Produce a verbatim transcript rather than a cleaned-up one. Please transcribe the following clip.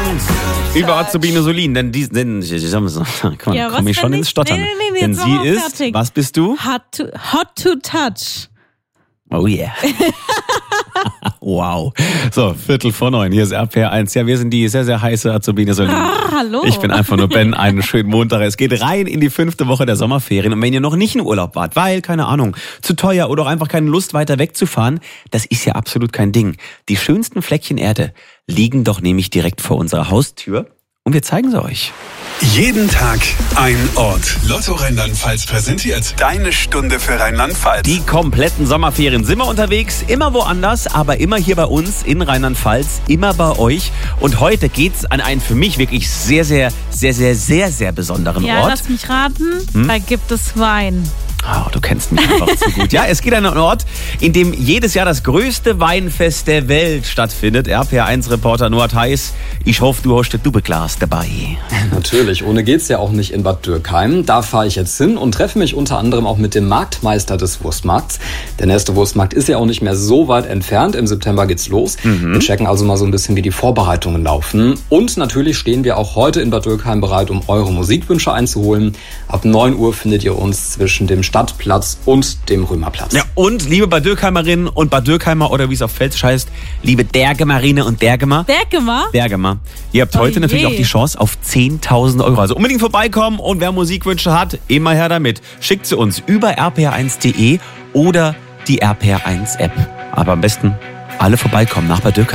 über Azubine Solin, denn die, denn, komm, Ja, komm ich schon ich? ins Stottern. Nee, nee, nee, denn jetzt sie machen wir ist, fertig. was bist du? Hot to, hot to touch. Oh yeah. Wow. So, Viertel vor neun, hier ist R P R eins. Ja, wir sind die sehr, sehr heiße Azubine Solin. Ah, hallo. Ich bin einfach nur Ben, einen schönen Montag. Es geht rein in die fünfte Woche der Sommerferien. Und wenn ihr noch nicht in Urlaub wart, weil, keine Ahnung, zu teuer oder auch einfach keine Lust weiter wegzufahren, das ist ja absolut kein Ding. Die schönsten Fleckchen Erde liegen doch nämlich direkt vor unserer Haustür. Und wir zeigen sie euch. Jeden Tag ein Ort. Lotto Rheinland-Pfalz präsentiert deine Stunde für Rheinland-Pfalz. Die kompletten Sommerferien sind wir unterwegs, immer woanders, aber immer hier bei uns in Rheinland-Pfalz, immer bei euch. Und heute geht's an einen für mich wirklich sehr, sehr, sehr, sehr, sehr, sehr besonderen Ja, Ort. lass mich raten, Hm? da gibt es Wein. Oh, du kennst mich einfach zu gut. Ja, es geht an einen Ort, in dem jedes Jahr das größte Weinfest der Welt stattfindet. R P R eins Reporter Noah Theis, ich hoffe, du hast das Doppelglas dabei. Natürlich, ohne geht's ja auch nicht in Bad Dürkheim. Da fahre ich jetzt hin und treffe mich unter anderem auch mit dem Marktmeister des Wurstmarkts. Der nächste Wurstmarkt ist ja auch nicht mehr so weit entfernt. Im September geht's los. Mhm. Wir checken also mal so ein bisschen, wie die Vorbereitungen laufen. Und natürlich stehen wir auch heute in Bad Dürkheim bereit, um eure Musikwünsche einzuholen. Ab neun Uhr findet ihr uns zwischen dem Stadtplatz und dem Römerplatz. Ja, und liebe Bad Dürkheimerinnen und Bad Dürkheimer oder wie es auf Pfälzisch heißt, liebe Dergemarine und Dergemer. Dergemer? Dergemer. Ihr habt heute Oh natürlich je. auch die Chance auf zehntausend Euro. Also unbedingt vorbeikommen und wer Musikwünsche hat, immer her damit. Schickt sie uns über r p r eins punkt d e oder die R P R eins App. Aber am besten alle vorbeikommen nach Bad Dürkheim.